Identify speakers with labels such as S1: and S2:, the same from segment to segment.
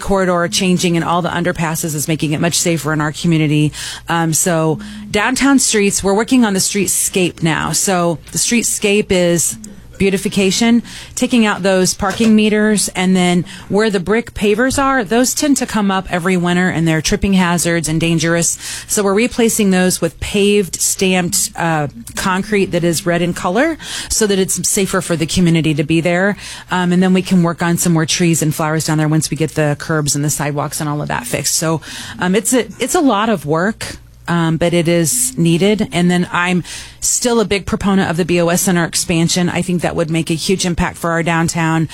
S1: corridor changing and all the underpasses is making it much safer in our community. So downtown streets, we're working on the streetscape now. So the streetscape is beautification, taking out those parking meters, and then where the brick pavers are, those tend to come up every winter and they're tripping hazards and dangerous. So we're replacing those with paved, stamped concrete that is red in color so that it's safer for the community to be there. And then we can work on some more trees and flowers down there once we get the curbs and the sidewalks and all of that fixed. So it's a lot of work. But it is needed. And then I'm still a big proponent of the BOS Center expansion. I think that would make a huge impact for our downtown.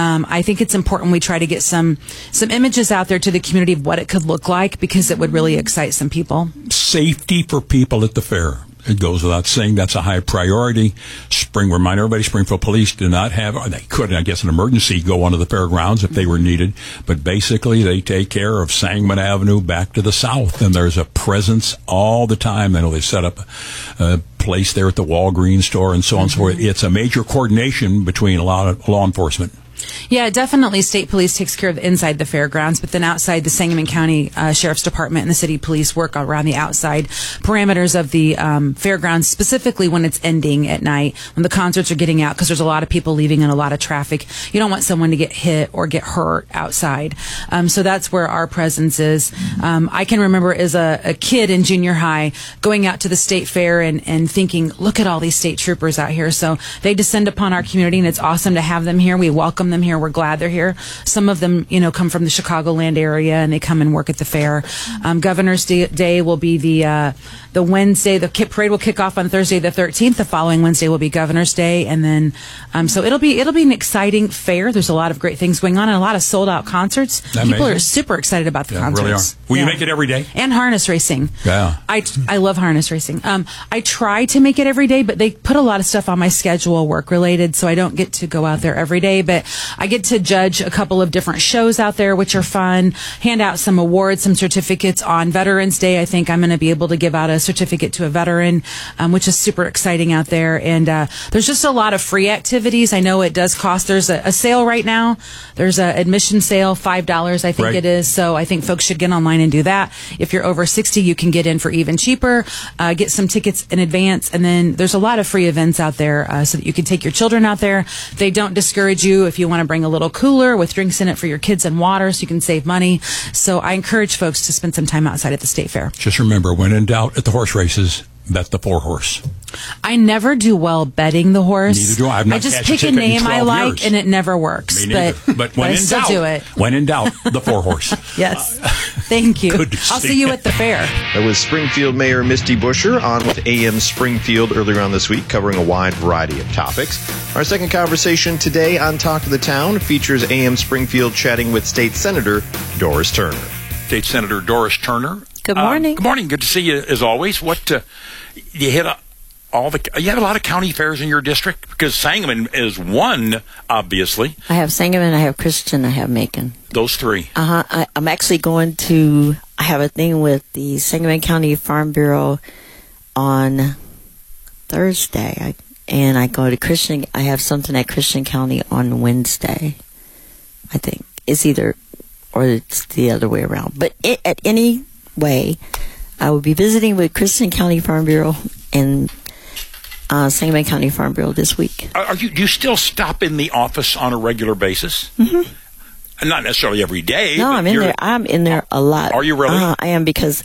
S1: I think it's important we try to get some images out there to the community of what it could look like, because it would really excite some people.
S2: Safety for people at the fair. It goes without saying that's a high priority. Remind everybody, Springfield Police do not have, or they could, I guess, an emergency go onto the fairgrounds if they were needed. But basically, they take care of Sangamon Avenue back to the south, and there's a presence all the time. I know they set up a place there at the Walgreens store and so on and so forth. It's a major coordination between a lot of law enforcement.
S1: Yeah, definitely state police takes care of the inside the fairgrounds, but then outside the Sangamon County Sheriff's Department and the city police work around the outside parameters of the fairgrounds, specifically when it's ending at night, when the concerts are getting out, because there's a lot of people leaving and a lot of traffic. You don't want someone to get hit or get hurt outside. So that's where our presence is. I can remember as a kid in junior high going out to the state fair and thinking, look at all these state troopers out here. So they descend upon our community, and it's awesome to have them here. We welcome them here. We're glad they're here. Some of them, come from the Chicagoland area, and they come and work at the fair. Governor's Day will be the Wednesday. The parade will kick off on Thursday the 13th. The following Wednesday will be Governor's Day, and then so it'll be an exciting fair. There's a lot of great things going on and a lot of sold out concerts. People are super excited about the concerts.
S2: Really are. Will you make it every day?
S1: And harness racing.
S2: Yeah.
S1: I love harness racing. I try to make it every day, but they put a lot of stuff on my schedule, work related, so I don't get to go out there every day. But I get to judge a couple of different shows out there, which are fun, hand out some awards, some certificates. On Veterans Day, I think I'm going to be able to give out a certificate to a veteran, which is super exciting out there. And there's just a lot of free activities. I know it does cost. There's a sale right now. There's an admission sale, $5, I think it is. So I think folks should get online and do that. If you're over 60, you can get in for even cheaper, get some tickets in advance. And then there's a lot of free events out there so that you can take your children out there. They don't discourage you if you want to bring a little cooler with drinks in it for your kids and water so you can save money. So I encourage folks to spend some time outside at the state fair.
S2: Just remember, when in doubt at the horse races, bet the 4-horse.
S1: I never do well betting the horse.
S2: Neither do I.
S1: I just pick a name I like, and it never works.
S2: Me neither. But when in doubt,
S1: do it.
S2: When in doubt, the 4-horse.
S1: Yes. Thank you. I'll see you at the fair.
S3: That was Springfield Mayor Misty Buscher on with AM Springfield earlier on this week, covering a wide variety of topics. Our second conversation today on Talk to the Town features AM Springfield chatting with State Senator Doris Turner.
S2: State Senator Doris Turner.
S4: Good morning.
S2: Good morning. Good to see you as always. You hit you have a lot of county fairs in your district, because Sangamon is one, obviously.
S4: I have Sangamon, I have Christian, I have Macon.
S2: Those three.
S4: I'm actually I have a thing with the Sangamon County Farm Bureau on Thursday, and I go to Christian. I have something at Christian County on Wednesday. I think it's either, or it's the other way around. But at any way, I will be visiting with Christian County Farm Bureau and Sangamon County Farm Bureau this week.
S2: Do you still stop in the office on a regular basis? Mm-hmm. Not necessarily every day.
S4: No, I'm in there. I'm in there a lot.
S2: Are you really?
S4: I am, because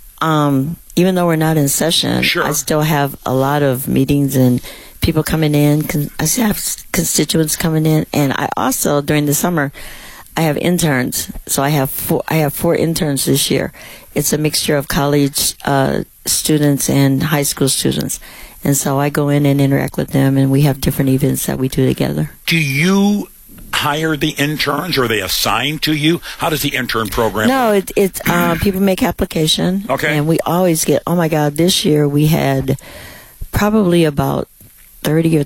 S4: even though we're not in session, I still have a lot of meetings and people coming in. I still have constituents coming in, and I also, during the summer, I have interns. So I have 4 interns this year. It's a mixture of college students and high school students. And so I go in and interact with them, and we have different events that we do together.
S2: Do you hire the interns, or are they assigned to you? How does the intern program work?
S4: No, it's people make application.
S2: Okay.
S4: And we always get, oh my God, this year we had probably about 30 or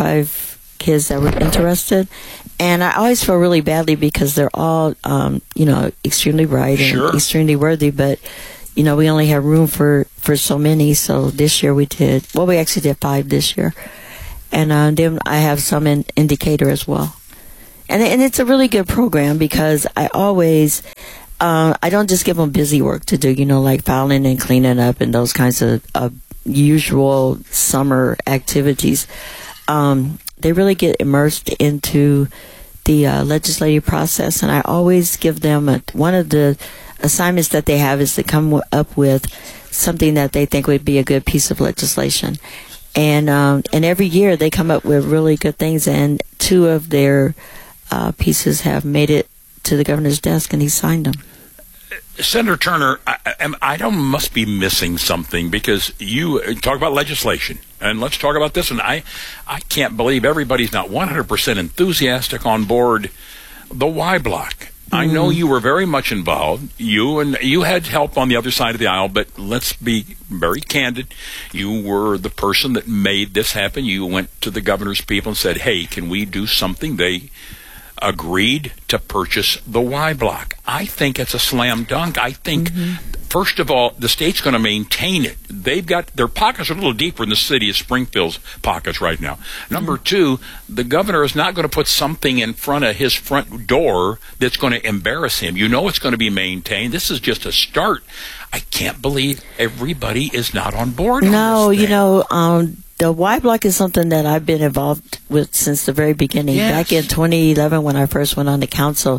S4: 35 kids that were interested. And I always feel really badly, because they're all, extremely bright and extremely worthy, but we only have room for so many. So this year we actually did 5 this year. And then I have some in Decatur as well. And it's a really good program because I always, I don't just give them busy work to do, like filing and cleaning up and those kinds of usual summer activities. They really get immersed into the legislative process, and I always give them one of the assignments that they have is to come up with something that they think would be a good piece of legislation. And every year they come up with really good things, and 2 of their pieces have made it to the governor's desk, and he signed them.
S2: Senator Turner, I must be missing something, because you talk about legislation, and let's talk about this. And I can't believe everybody's not 100% enthusiastic on board the Y Block. I know you were very much involved. You had help on the other side of the aisle, but let's be very candid. You were the person that made this happen. You went to the governor's people and said, hey, can we do something? They agreed to purchase the Y Block. I think it's a slam dunk. I think, first of all, the state's going to maintain it. They've got their pockets are a little deeper in the city of Springfield's pockets right now. Number 2, the governor is not going to put something in front of his front door that's going to embarrass him. It's going to be maintained. This is just a start. I can't believe everybody is not on board.
S4: No, the Y Block is something that I've been involved with since the very beginning.
S2: Yes.
S4: Back in 2011 when I first went on the council,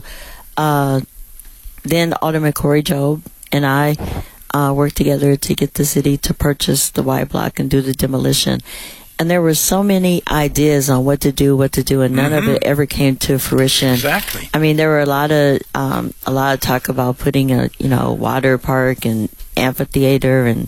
S4: then Alderman Corey Jobe and I worked together to get the city to purchase the Y Block and do the demolition. And there were so many ideas on what to do, and none of it ever came to fruition.
S2: Exactly.
S4: I mean, there were a lot of talk about putting a water park and amphitheater and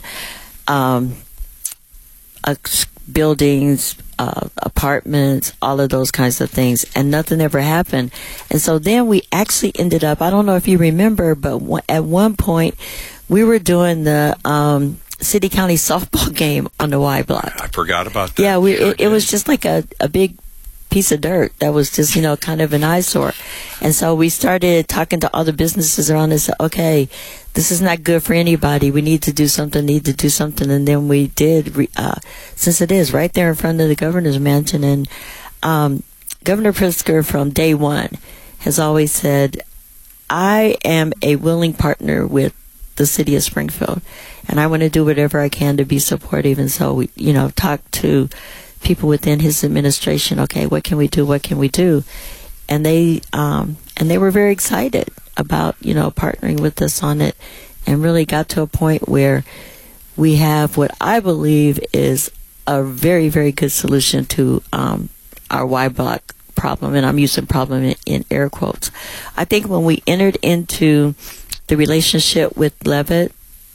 S4: buildings, apartments, all of those kinds of things, and nothing ever happened. And so then we actually ended up, I don't know if you remember, but at one point we were doing the city-county softball game on the Y Block.
S2: I forgot about that.
S4: Yeah, it was just like a big piece of dirt that was just, kind of an eyesore. And so we started talking to all the businesses around and said, okay, this is not good for anybody. We need to do something, And then we did, since it is right there in front of the governor's mansion. And Governor Pritzker from day one has always said, I am a willing partner with the city of Springfield, and I want to do whatever I can to be supportive. And so we, talked to people within his administration. Okay, what can we do? And they were very excited about partnering with us on it, and really got to a point where we have what I believe is a very, very good solution to our Y Block problem, and I'm using problem in air quotes. I think when we entered into the relationship with Levitt,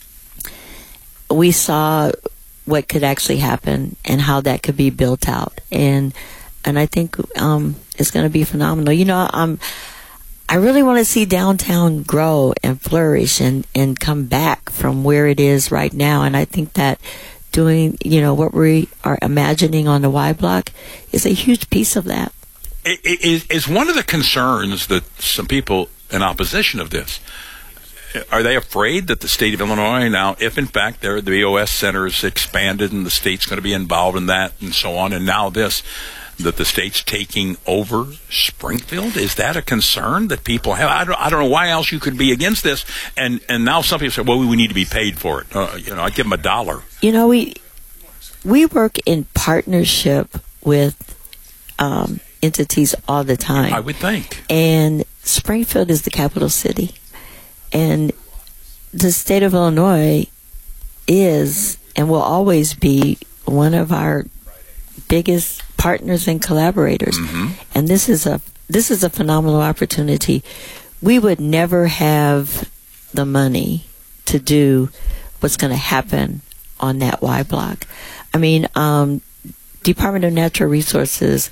S4: we saw what could actually happen and how that could be built out, and I think it's going to be phenomenal. I really want to see downtown grow and flourish and come back from where it is right now, and I think that doing what we are imagining on the Y Block is a huge piece of that.
S2: It is one of the concerns that some people in opposition of this, are they afraid that the state of Illinois now, if in fact the BOS Center is expanded and the state's going to be involved in that and so on, and now this, that the state's taking over Springfield? Is that a concern that people have? I don't know why else you could be against this. And now some people say, well, we need to be paid for it. I'd give them $1.
S4: We work in partnership with entities all the time.
S2: I would think.
S4: And Springfield is the capital city. And the state of Illinois is and will always be one of our biggest partners and collaborators. Mm-hmm. And this is a phenomenal opportunity. We would never have the money to do what's going to happen on that Y Block. I mean, Department of Natural Resources,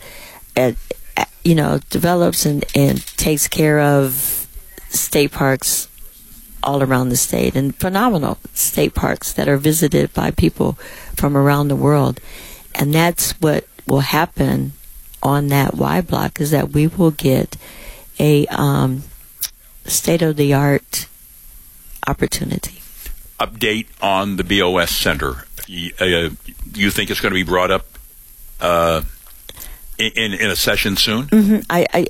S4: develops and takes care of state parks all around the state, and phenomenal state parks that are visited by people from around the world. And that's what will happen on that Y Block, is that we will get a state-of-the-art opportunity.
S2: Update on the BOS Center. You think it's going to be brought up in a session soon?
S4: Mm-hmm.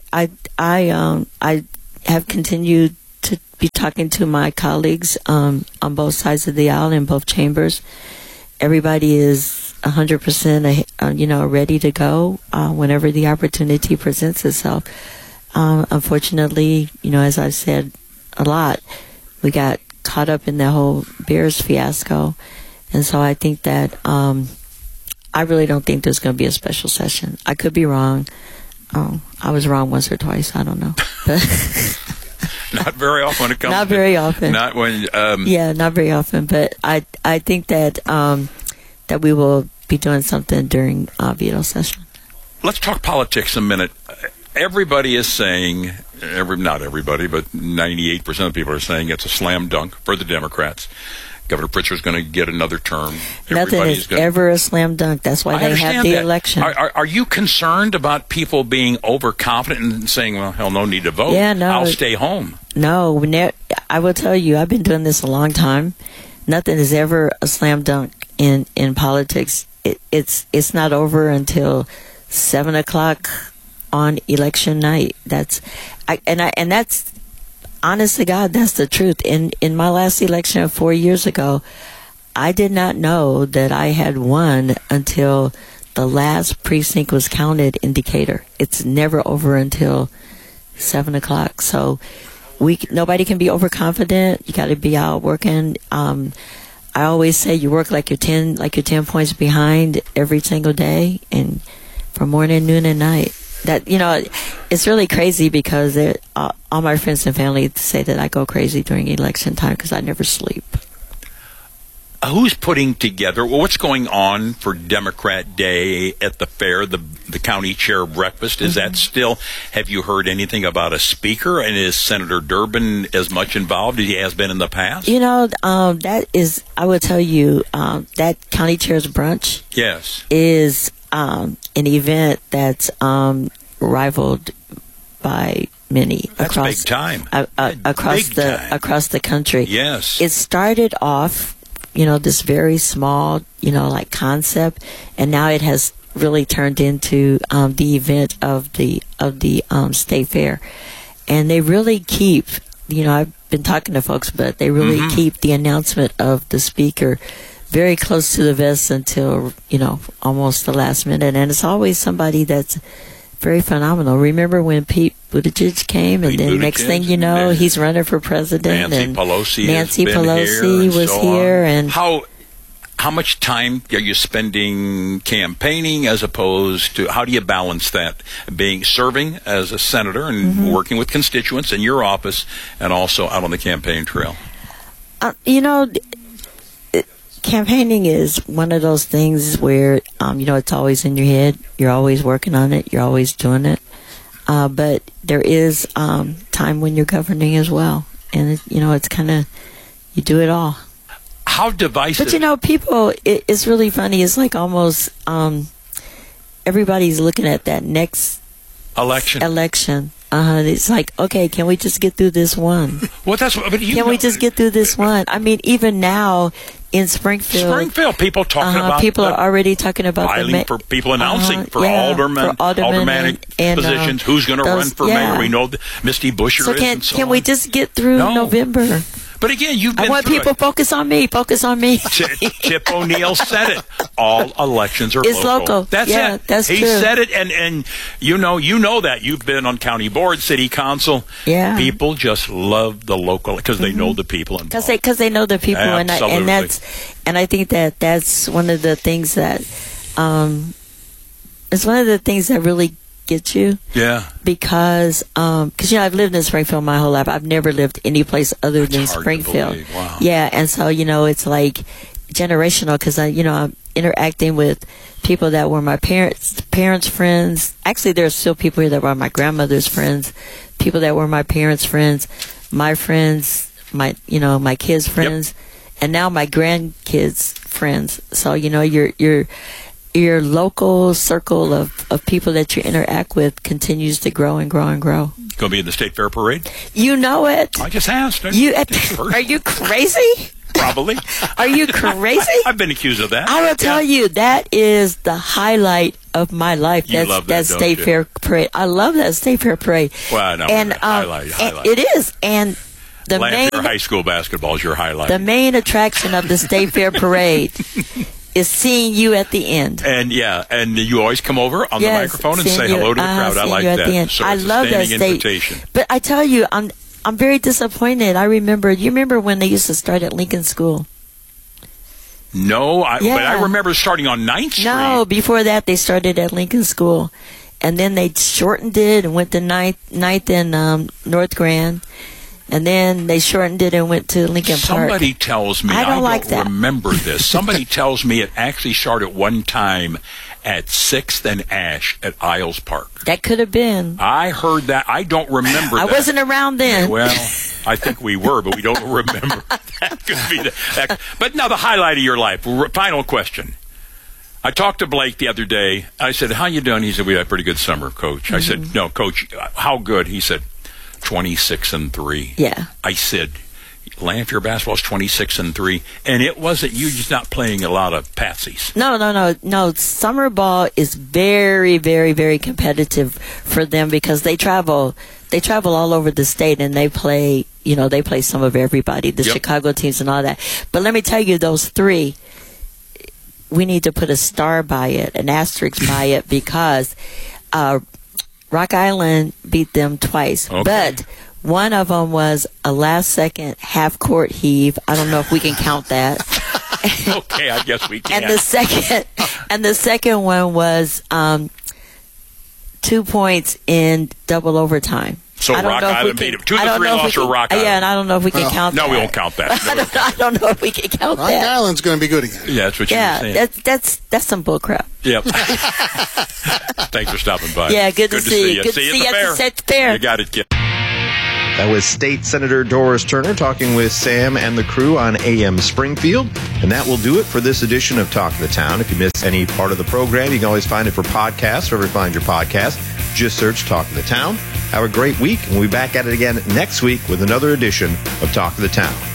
S4: I have continued to be talking to my colleagues on both sides of the aisle in both chambers. Everybody is 100%, ready to go whenever the opportunity presents itself. Unfortunately, as I've said a lot, we got caught up in the whole Bears fiasco, and so I think that I really don't think there's going to be a special session. I could be wrong. I was wrong once or twice. I don't know.
S2: Not very often when it comes.
S4: Not very often.
S2: Not when.
S4: Not very often. But I think that that we will be doing something during veto session.
S2: Let's talk politics a minute. Everybody is saying, not everybody, but 98% of people are saying it's a slam dunk for the Democrats. Governor Pritzker's going to get another term.
S4: Nothing is ever a slam dunk. That's why they have the election.
S2: Are you concerned about people being overconfident and saying, well, hell, no need to vote.
S4: Yeah, no.
S2: I'll stay home.
S4: No, I will tell you, I've been doing this a long time. Nothing is ever a slam dunk in politics. It's not over until 7 o'clock on election night. That's honest to God, that's the truth. In my last election 4 years ago, I did not know that I had won until the last precinct was counted in Decatur. It's never over until 7 o'clock. So nobody can be overconfident. You got to be out working. I always say you work like you're 10 points behind every single day, and for morning, noon, and night. That, it's really crazy because all my friends and family say that I go crazy during election time because I never sleep.
S2: Who's putting together, what's going on for Democrat Day at the fair, the county chair breakfast? Is that still, have you heard anything about a speaker? And is Senator Durbin as much involved as he has been in the past?
S4: That is, I will tell you, that county chair's brunch is an event that's rivaled by many
S2: across big time.
S4: Across the country.
S2: Yes, it
S4: started off, this very small, concept, and now it has really turned into the event of the state fair, and they really keep. I've been talking to folks, but they really keep the announcement of the speaker very close to the vest until, almost the last minute. And it's always somebody that's very phenomenal. Remember when Pete Buttigieg came, and then next thing you know, he's running for president.
S2: Nancy
S4: Pelosi was here. And
S2: how much time are you spending campaigning as opposed to, how do you balance that, serving as a senator and working with constituents in your office and also out on the campaign trail?
S4: Campaigning is one of those things where, it's always in your head. You're always working on it. You're always doing it. But there is time when you're governing as well. And, it's kind of, you do it all.
S2: How divisive?
S4: But, people, it's really funny. It's like almost everybody's looking at that next election. It's like, okay, can we just get through this one?
S2: Well, can
S4: we just get through this one? I mean, even now in Springfield,
S2: people talking about
S4: people are already talking about
S2: for people announcing for aldermanic positions. Who's going to run for mayor? We know Misty Busher is.
S4: So can we just get through November?
S2: But again,
S4: I want people focus on me. Focus on me.
S2: Tip O'Neill said it. All elections are
S4: local.
S2: That's it.
S4: That's
S2: he
S4: true.
S2: He said it, and you know that. You've been on county board, city council.
S4: Yeah.
S2: People just love the local because they know the people involved.
S4: Because they know the people,
S2: Absolutely.
S4: and I think that's one of the things that it's one of the things that really get you.
S2: Yeah.
S4: Because I've lived in Springfield my whole life. I've never lived any place other than Springfield.
S2: Wow.
S4: Yeah, and so it's like generational because I'm interacting with people that were my parents' friends. Actually, there's still people here that were my grandmother's friends, people that were my parents' friends, my friends, my kids' friends, and now my grandkids' friends. So your local circle of people that you interact with continues to grow and grow and grow.
S2: Going to be in the State Fair Parade?
S4: You know it.
S2: I just asked.
S4: Are you crazy?
S2: Probably.
S4: Are you crazy?
S2: I've been accused of that.
S4: I will tell you, that is the highlight of my life.
S2: You love that, don't
S4: State
S2: you?
S4: Fair parade. I love that State Fair parade.
S2: Well, no,
S4: and
S2: highlight.
S4: and it is. And the
S2: Lanphier High School basketball is your highlight.
S4: The main attraction of the State Fair parade is seeing you at the end.
S2: And you always come over on the microphone and say hello to the crowd. I like that. So
S4: I
S2: it's
S4: love
S2: a
S4: that
S2: standing
S4: state.
S2: invitation.
S4: But I tell you, I'm very disappointed. You remember when they used to start at Lincoln School?
S2: No, but I remember starting on 9th Street.
S4: No, before that they started at Lincoln School, and then they shortened it and went to 9th and North Grand. And then they shortened it and went to Lincoln Park.
S2: Somebody tells me,
S4: I don't
S2: remember this. Somebody tells me it actually started one time at 6th and Ash at Isles Park.
S4: That could have been.
S2: I heard that. I don't remember that.
S4: I wasn't around then.
S2: Well, I think we were, but we don't remember. That could be that. But now the highlight of your life. Final question. I talked to Blake the other day. I said, how you doing? He said, we had a pretty good summer, Coach. Mm-hmm. I said, no, Coach, how good? He said, 26-3.
S4: Yeah.
S2: I said, Lanphier basketball is 26-3, and it wasn't you just not playing a lot of patsies.
S4: No. Summer ball is very, very, very competitive for them because they travel all over the state and they play some of everybody, the Chicago teams and all that. But let me tell you, those three, we need to put a star by it, an asterisk by it, because Rock Island beat them twice. Okay. But one of them was a last-second half-court heave. I don't know if we can count that.
S2: Okay, I guess we can.
S4: And the second one was 2 points in double overtime.
S2: So Rock Island beat him. 2-3 loss for Rock Island.
S4: Yeah, and I don't know if we can count that.
S2: No, we won't count that.
S4: I don't know if we can count
S5: Rock
S4: that.
S5: Rock Island's going to be good again.
S2: Yeah, that's what you were saying.
S4: That's some bull crap.
S2: Yep. Thanks for stopping by.
S4: Yeah, good to see you.
S2: Good to see you at the fair. You got it, kid.
S3: That was State Senator Doris Turner talking with Sam and the crew on AM Springfield. And that will do it for this edition of Talk of the Town. If you missed any part of the program, you can always find it for podcasts, wherever you find your podcast. Just search Talk of the Town. Have a great week, and we'll be back at it again next week with another edition of Talk of the Town.